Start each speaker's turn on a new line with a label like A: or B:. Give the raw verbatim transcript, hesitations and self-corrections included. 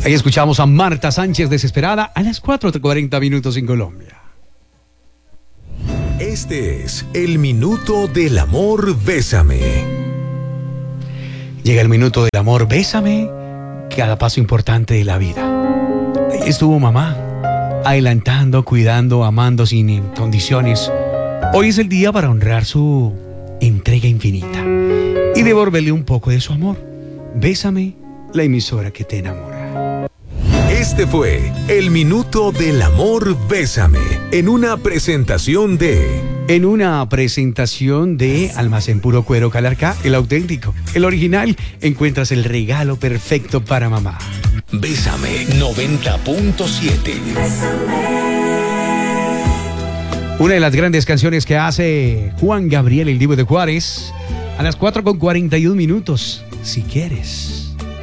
A: Ahí escuchamos a Marta Sánchez, Desesperada, a las cuatro cuarenta minutos en Colombia.
B: Este es el Minuto del Amor, Bésame.
A: Llega el Minuto del Amor, Bésame, cada paso importante de la vida. Ahí estuvo mamá, adelantando, cuidando, amando sin condiciones. Hoy es el día para honrar su entrega infinita y devolverle un poco de su amor. Bésame, la emisora que te enamora.
B: Este fue el Minuto del Amor, Bésame, en una presentación de...
A: En una presentación de Almacén Puro Cuero Calarcá, el auténtico, el original, encuentras el regalo perfecto para mamá.
B: Bésame noventa punto siete.
A: Una de las grandes canciones que hace Juan Gabriel, el Divo de Juárez, a las cuatro con cuarenta y un minutos, si quieres.